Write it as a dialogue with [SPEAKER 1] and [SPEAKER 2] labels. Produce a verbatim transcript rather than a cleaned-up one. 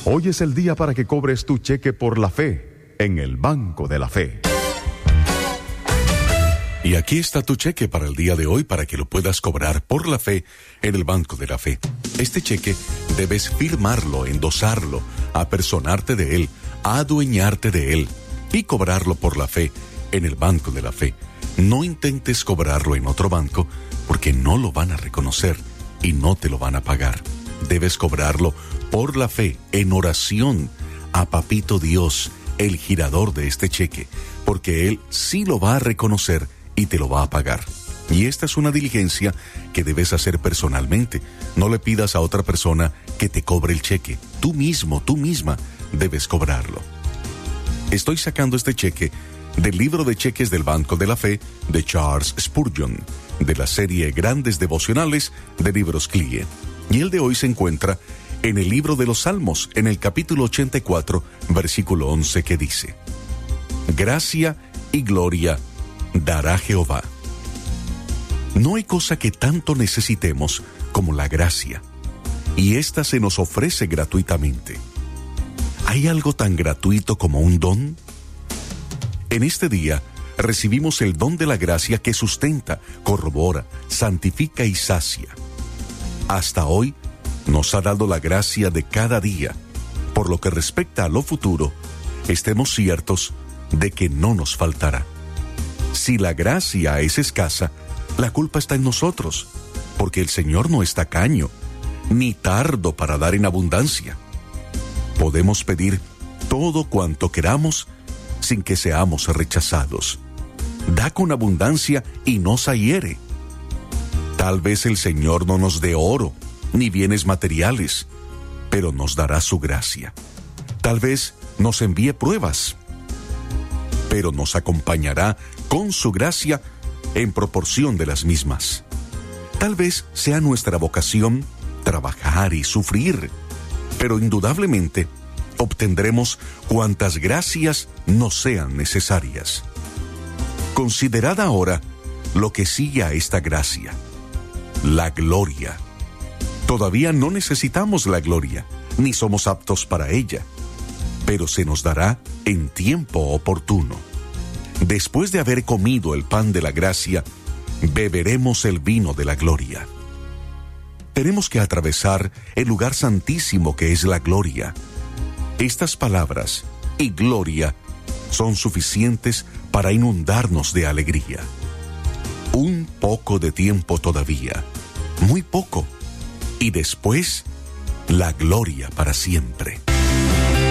[SPEAKER 1] Hoy es el día para que cobres tu cheque por la fe en el Banco de la Fe.
[SPEAKER 2] Y aquí está tu cheque para el día de hoy para que lo puedas cobrar por la fe en el Banco de la Fe. Este cheque debes firmarlo, endosarlo, apersonarte de él, adueñarte de él y cobrarlo por la fe en el Banco de la Fe. No intentes cobrarlo en otro banco porque no lo van a reconocer y no te lo van a pagar. Debes cobrarlo por la fe, en oración a Papito Dios, el girador de este cheque, porque Él sí lo va a reconocer y te lo va a pagar. Y esta es una diligencia que debes hacer personalmente. No le pidas a otra persona que te cobre el cheque. Tú mismo, tú misma debes cobrarlo. Estoy sacando este cheque del libro de cheques del Banco de la Fe de Charles Spurgeon, de la serie Grandes Devocionales de Libros C L I E. Y el de hoy se encuentra en el libro de los Salmos, en el capítulo ochenta y cuatro, versículo once, que dice: Gracia y gloria dará Jehová. No hay cosa que tanto necesitemos como la gracia, y ésta se nos ofrece gratuitamente. ¿Hay algo tan gratuito como un don? En este día recibimos el don de la gracia que sustenta, corrobora, santifica y sacia. Hasta hoy nos ha dado la gracia de cada día. Por lo que respecta a lo futuro, estemos ciertos de que no nos faltará. Si la gracia es escasa, la culpa está en nosotros, porque el Señor no es tacaño, ni tardo para dar en abundancia. Podemos pedir todo cuanto queramos sin que seamos rechazados. Da con abundancia y nos hiere. Tal vez el Señor no nos dé oro, ni bienes materiales, pero nos dará su gracia. Tal vez nos envíe pruebas, pero nos acompañará con su gracia en proporción de las mismas. Tal vez sea nuestra vocación trabajar y sufrir, pero indudablemente obtendremos cuantas gracias nos sean necesarias. Considerad ahora lo que sigue a esta gracia: la gloria. Todavía no necesitamos la gloria, ni somos aptos para ella, pero se nos dará en tiempo oportuno. Después de haber comido el pan de la gracia, beberemos el vino de la gloria. Tenemos que atravesar el lugar santísimo que es la gloria. Estas palabras y gloria son suficientes para inundarnos de alegría. Un poco de tiempo todavía, muy poco, y después la gloria para siempre.